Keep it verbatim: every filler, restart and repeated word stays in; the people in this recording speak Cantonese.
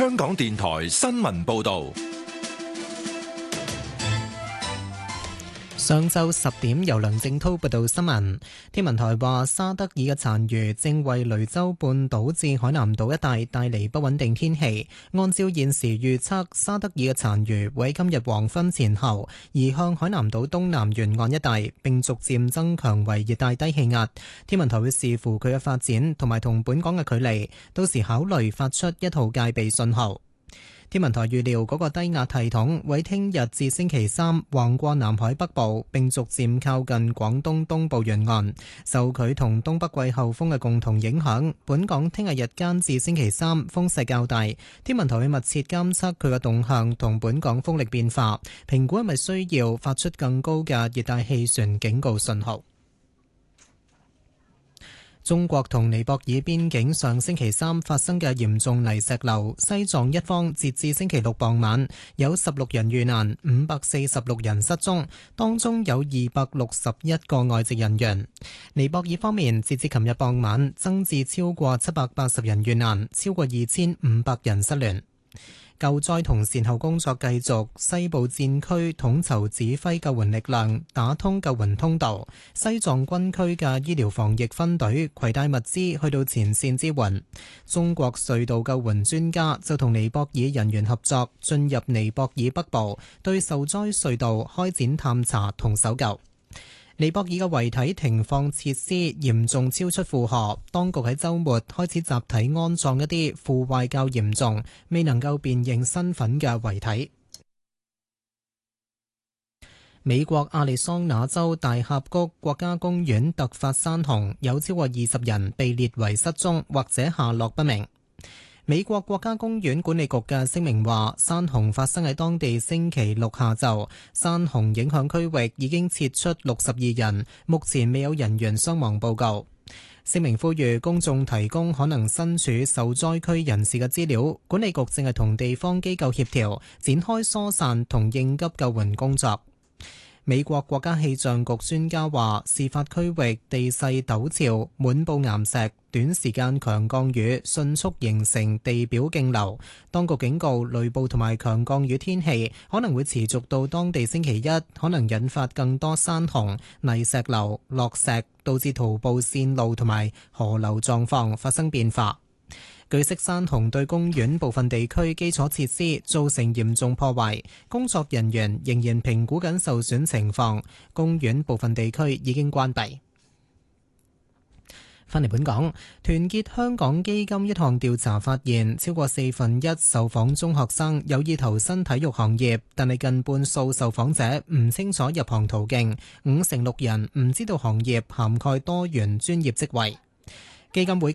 香港電台新聞報道。 上晝十點，由梁正濤報道新聞。天文台話，沙德爾嘅殘餘正為雷州半島至海南島一帶帶嚟不穩定天氣。按照現時預測，沙德爾嘅殘餘會喺今日黃昏前後移向海南島東南沿岸一帶，並逐漸增強為熱帶低氣壓。天文台會視乎佢嘅發展同埋同本港嘅距離，到時考慮發出一號戒備信號。天文台預料嗰個低壓系統會聽日至星期三橫過南海北部，並逐漸靠近廣東東部沿岸。受佢同東北季候風嘅共同影響，本港聽日日間至星期三風勢較大。天文台會密切監測佢嘅動向同本港風力變化，評估係咪需要發出更高嘅熱帶氣旋警告信號。中國同尼泊爾邊境上星期三發生嘅嚴重泥石流，西藏一方截至星期六傍晚有十六人遇難，五百四十六人失蹤，當中有二百六十一個外籍人員。尼泊爾方面截至琴日傍晚增至超過七百八十人遇難，超過二千五百人失聯。救災同善後工作繼續，西部戰區統籌指揮救援力量打通救援通道。西藏軍區嘅醫療防疫分隊攜帶物資去到前線支援。中國隧道救援專家就同尼泊爾人員合作，進入尼泊爾北部，對受災隧道開展探查同搜救。尼泊爾嘅遺體停放設施嚴重超出負荷，當局喺週末開始集體安葬一啲腐壞較嚴重、未能夠辨認身份嘅遺體。美國亞利桑那州大峽谷國家公園突發山洪，有超過二十人被列為失蹤或者下落不明。美國國家公園管理局嘅聲明話，山洪發生喺當地星期六下晝，山洪影響區域已經撤出六十二人，目前未有人員傷亡報告。聲明呼籲公眾提供可能身處受災區人士嘅資料，管理局正係同地方機構協調，展開疏散同應急救援工作。美國國家氣象局專家話，事發區域地勢陡峭，滿布岩石，短時間強降雨迅速形成地表徑流。當局警告，雷暴同埋強降雨天氣可能會持續到當地星期一，可能引發更多山洪、泥石流、落石，導致徒步線路同埋河流狀況發生變化。據悉，山洪對公園部分地區基礎設施造成嚴重破壞，工作人員仍然評估緊受損情況。公園部分地區已經關閉。返嚟本港，團結香港基金一項調查發現，超過四分一受訪中學生有意投身體育行業，但係近半數受訪者唔清楚入行途徑，五成六人唔知道行業涵蓋多元專業職位。基金會